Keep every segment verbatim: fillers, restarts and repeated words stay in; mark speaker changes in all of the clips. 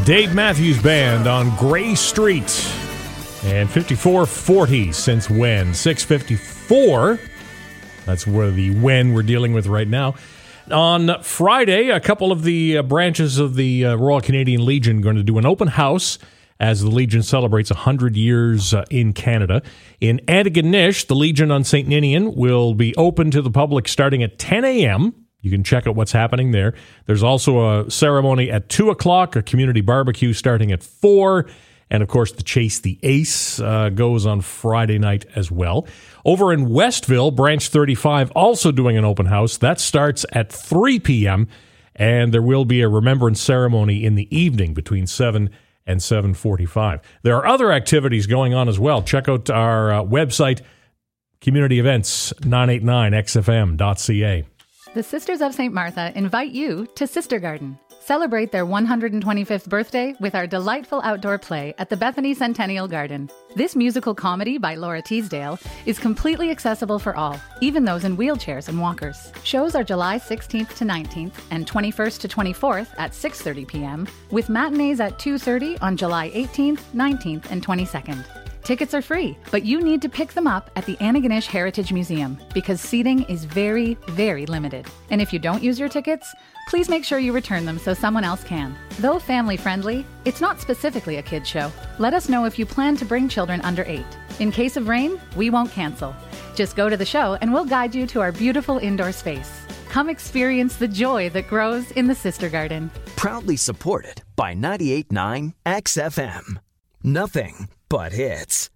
Speaker 1: Dave Matthews Band on Gray Street. And fifty-four forty since when? six fifty-four. That's where the when we're dealing with right now. On Friday, a couple of the uh, branches of the uh, Royal Canadian Legion are going to do an open house as the Legion celebrates one hundred years uh, in Canada. In Antigonish, the Legion on Saint Ninian will be open to the public starting at ten a.m. You can check out what's happening there. There's also a ceremony at two o'clock, a community barbecue starting at four, and of course the Chase the Ace uh, goes on Friday night as well. Over in Westville, Branch thirty-five also doing an open house. That starts at three p.m., and there will be a remembrance ceremony in the evening between seven and seven forty-five. There are other activities going on as well. Check out our uh, website, community events nine eighty-nine x f m dot c a.
Speaker 2: The Sisters of Saint Martha invite you to Sister Garden. Celebrate their one hundred twenty-fifth birthday with our delightful outdoor play at the Bethany Centennial Garden. This musical comedy by Laura Teasdale is completely accessible for all, even those in wheelchairs and walkers. Shows are July sixteenth to nineteenth and twenty-first to twenty-fourth at six thirty p.m., with matinees at two thirty on July eighteenth, nineteenth, and twenty-second. Tickets are free, but you need to pick them up at the Antigonish Heritage Museum because seating is very, very limited. And if you don't use your tickets, please make sure you return them so someone else can. Though family-friendly, it's not specifically a kids show. Let us know if you plan to bring children under eight. In case of rain, we won't cancel. Just go to the show and we'll guide you to our beautiful indoor space. Come experience the joy that grows in the Sister Garden.
Speaker 3: Proudly supported by ninety-eight point nine X F M. Nothing but hits.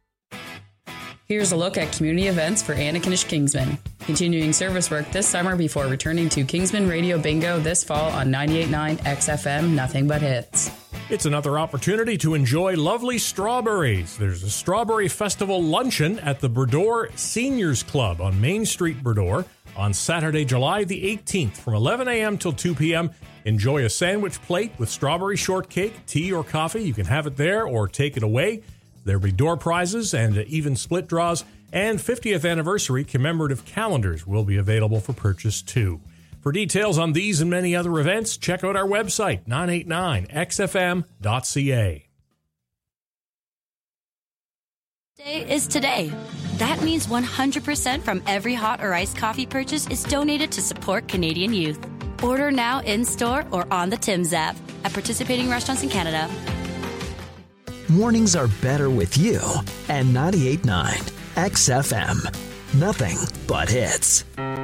Speaker 4: Here's a look at community events for Antigonish Kingsman. Continuing service work this summer before returning to Kingsman Radio Bingo this fall on ninety-eight point nine X F M, Nothing But Hits.
Speaker 1: It's another opportunity to enjoy lovely strawberries. There's a Strawberry Festival luncheon at the Burdor Seniors Club on Main Street, Burdor, on Saturday, July the eighteenth from eleven a.m. till two p.m. Enjoy a sandwich plate with strawberry shortcake, tea, or coffee. You can have it there or take it away. There'll be door prizes and even split draws, and fiftieth anniversary commemorative calendars will be available for purchase too. For details on these and many other events, check out our website, nine eighty-nine x f m dot c a.
Speaker 5: Today is today. That means one hundred percent from every hot or iced coffee purchase is donated to support Canadian youth. Order now in-store or on the Tim's app at participating restaurants in Canada.
Speaker 3: Mornings are better with you and ninety-eight point nine X F M. Nothing but hits.